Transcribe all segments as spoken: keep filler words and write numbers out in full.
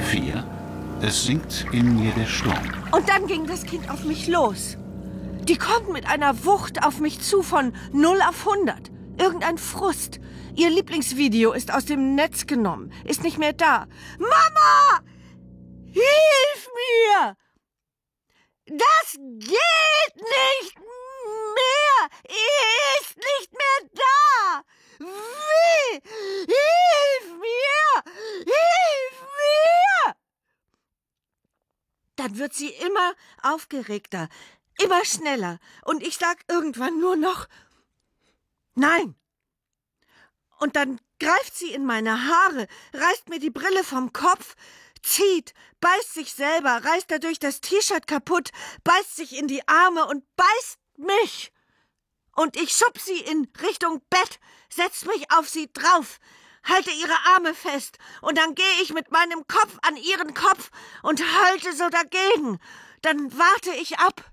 vier. Es sinkt in mir der Sturm. Und dann ging das Kind auf mich los. Die kommt mit einer Wucht auf mich zu von null auf hundert. Irgendein Frust. Ihr Lieblingsvideo ist aus dem Netz genommen, ist nicht mehr da. Mama! Hilf mir! Das geht nicht mehr! Er ist nicht mehr da! Wie? Hilf mir! Hilf mir! Dann wird sie immer aufgeregter, immer schneller. Und ich sag irgendwann nur noch Nein. Und dann greift sie in meine Haare, reißt mir die Brille vom Kopf, zieht, beißt sich selber, reißt dadurch das T-Shirt kaputt, beißt sich in die Arme und beißt mich. Und ich schub sie in Richtung Bett, setz mich auf sie drauf, halte ihre Arme fest und dann gehe ich mit meinem Kopf an ihren Kopf und halte so dagegen. Dann warte ich ab.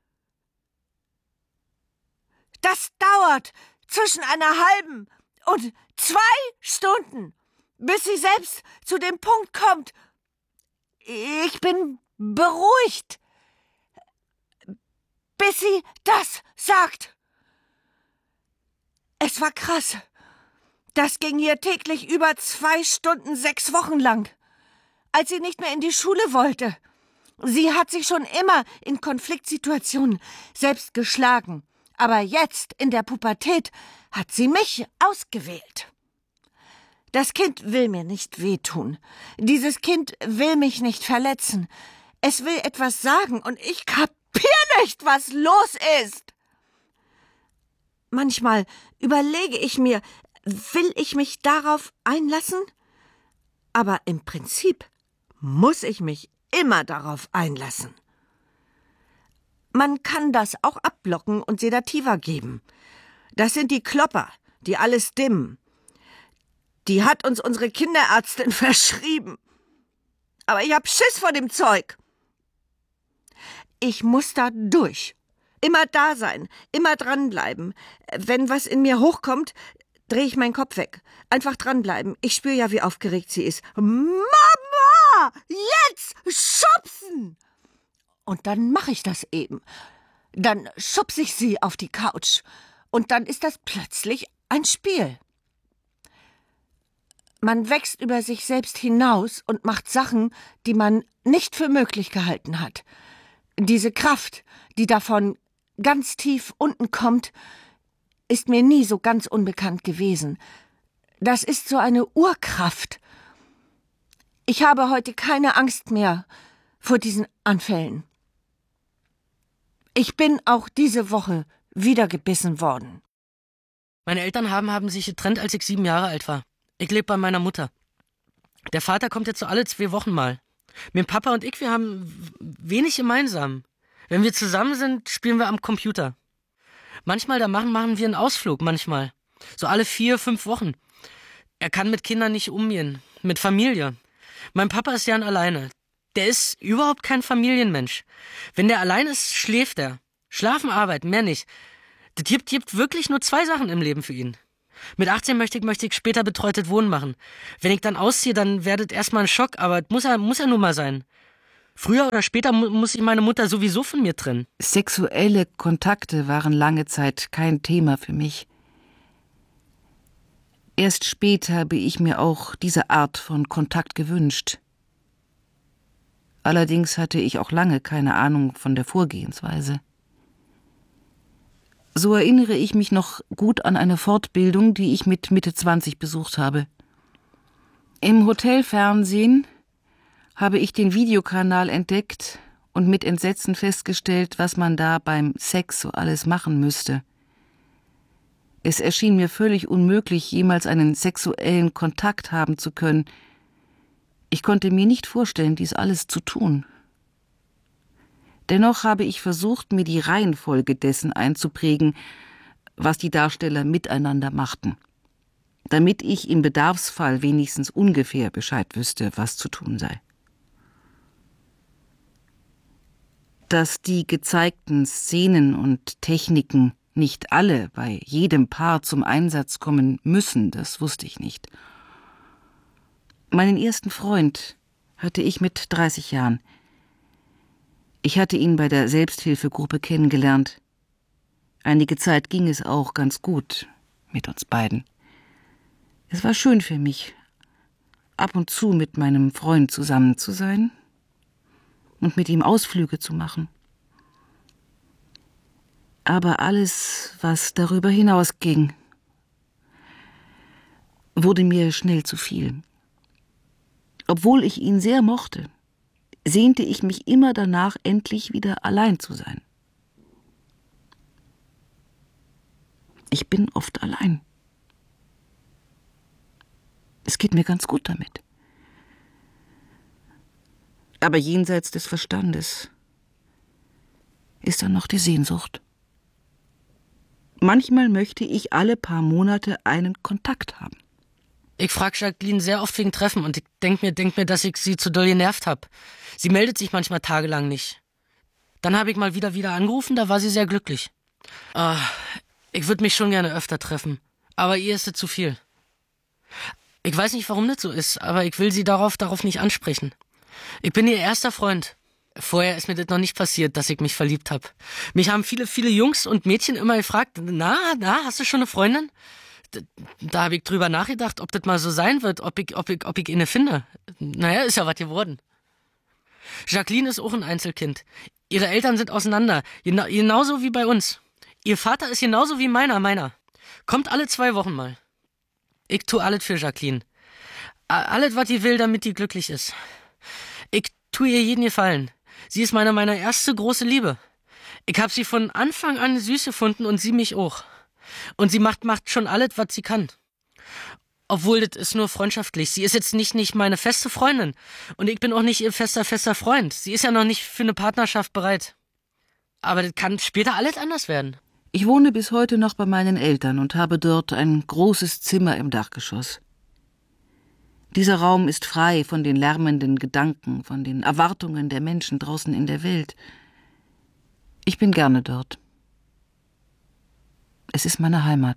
Das dauert zwischen einer halben und zwei Stunden, bis sie selbst zu dem Punkt kommt. Ich bin beruhigt, bis sie das sagt. Es war krass. Das ging hier täglich über zwei Stunden, sechs Wochen lang. Als sie nicht mehr in die Schule wollte. Sie hat sich schon immer in Konfliktsituationen selbst geschlagen. Aber jetzt, in der Pubertät, hat sie mich ausgewählt. Das Kind will mir nicht wehtun. Dieses Kind will mich nicht verletzen. Es will etwas sagen und ich kapier nicht, was los ist. Manchmal überlege ich mir, will ich mich darauf einlassen? Aber im Prinzip muss ich mich immer darauf einlassen. Man kann das auch abblocken und Sedativa geben. Das sind die Klopper, die alles dimmen. Die hat uns unsere Kinderärztin verschrieben. Aber ich hab Schiss vor dem Zeug. Ich muss da durch. Immer da sein, immer dranbleiben. Wenn was in mir hochkommt, drehe ich meinen Kopf weg. Einfach dranbleiben. Ich spüre ja, wie aufgeregt sie ist. Mama! Jetzt schubsen! Und dann mache ich das eben. Dann schubse ich sie auf die Couch. Und dann ist das plötzlich ein Spiel. Man wächst über sich selbst hinaus und macht Sachen, die man nicht für möglich gehalten hat. Diese Kraft, die davon ganz tief unten kommt, ist mir nie so ganz unbekannt gewesen. Das ist so eine Urkraft. Ich habe heute keine Angst mehr vor diesen Anfällen. Ich bin auch diese Woche wieder gebissen worden. Meine Eltern haben, haben sich getrennt, als ich sieben Jahre alt war. Ich lebe bei meiner Mutter. Der Vater kommt jetzt so alle zwei Wochen mal. Mein Papa und ich, wir haben wenig gemeinsam. Wenn wir zusammen sind, spielen wir am Computer. Manchmal, da machen, machen wir einen Ausflug, manchmal. So alle vier, fünf Wochen. Er kann mit Kindern nicht umgehen, mit Familie. Mein Papa ist gern alleine. Der ist überhaupt kein Familienmensch. Wenn der allein ist, schläft er. Schlafen, arbeiten, mehr nicht. Das gibt, gibt wirklich nur zwei Sachen im Leben für ihn. Mit achtzehn möchte ich, möchte ich später betreutes Wohnen machen. Wenn ich dann ausziehe, dann wäre das erstmal ein Schock, aber das muss er, muss er nun mal sein. Früher oder später mu- muss ich meine Mutter sowieso von mir trennen. Sexuelle Kontakte waren lange Zeit kein Thema für mich. Erst später habe ich mir auch diese Art von Kontakt gewünscht. Allerdings hatte ich auch lange keine Ahnung von der Vorgehensweise. So erinnere ich mich noch gut an eine Fortbildung, die ich mit Mitte zwanzig besucht habe. Im Hotelfernsehen habe ich den Videokanal entdeckt und mit Entsetzen festgestellt, was man da beim Sex so alles machen müsste. Es erschien mir völlig unmöglich, jemals einen sexuellen Kontakt haben zu können. Ich konnte mir nicht vorstellen, dies alles zu tun. Dennoch habe ich versucht, mir die Reihenfolge dessen einzuprägen, was die Darsteller miteinander machten, damit ich im Bedarfsfall wenigstens ungefähr Bescheid wüsste, was zu tun sei. Dass die gezeigten Szenen und Techniken nicht alle bei jedem Paar zum Einsatz kommen müssen, das wusste ich nicht. Meinen ersten Freund hatte ich mit dreißig Jahren. Ich hatte ihn bei der Selbsthilfegruppe kennengelernt. Einige Zeit ging es auch ganz gut mit uns beiden. Es war schön für mich, ab und zu mit meinem Freund zusammen zu sein und mit ihm Ausflüge zu machen. Aber alles, was darüber hinausging, wurde mir schnell zu viel. Obwohl ich ihn sehr mochte, sehnte ich mich immer danach, endlich wieder allein zu sein. Ich bin oft allein. Es geht mir ganz gut damit. Aber jenseits des Verstandes ist dann noch die Sehnsucht. Manchmal möchte ich alle paar Monate einen Kontakt haben. Ich frage Jacqueline sehr oft wegen Treffen und ich denk mir, denk mir, dass ich sie zu doll genervt hab. Sie meldet sich manchmal tagelang nicht. Dann habe ich mal wieder wieder angerufen, da war sie sehr glücklich. Ah, ich würde mich schon gerne öfter treffen, aber ihr ist es zu viel. Ich weiß nicht, warum das so ist, aber ich will sie darauf, darauf nicht ansprechen. Ich bin ihr erster Freund. Vorher ist mir das noch nicht passiert, dass ich mich verliebt habe. Mich haben viele, viele Jungs und Mädchen immer gefragt, na, na, hast du schon eine Freundin? Da, da habe ich drüber nachgedacht, ob das mal so sein wird, ob ich, ob ich, ob ich eine finde. Naja, ist ja was geworden. Jacqueline ist auch ein Einzelkind. Ihre Eltern sind auseinander, gena- genauso wie bei uns. Ihr Vater ist genauso wie meiner, meiner. Kommt alle zwei Wochen mal. Ich tue alles für Jacqueline. Alles, was die will, damit die glücklich ist. Ich tue ihr jeden Gefallen. Sie ist meine, meine erste große Liebe. Ich habe sie von Anfang an süß gefunden und sie mich auch. Und sie macht, macht schon alles, was sie kann. Obwohl, das ist nur freundschaftlich. Sie ist jetzt nicht, nicht meine feste Freundin. Und ich bin auch nicht ihr fester, fester Freund. Sie ist ja noch nicht für eine Partnerschaft bereit. Aber das kann später alles anders werden. Ich wohne bis heute noch bei meinen Eltern und habe dort ein großes Zimmer im Dachgeschoss. Dieser Raum ist frei von den lärmenden Gedanken, von den Erwartungen der Menschen draußen in der Welt. Ich bin gerne dort. Es ist meine Heimat.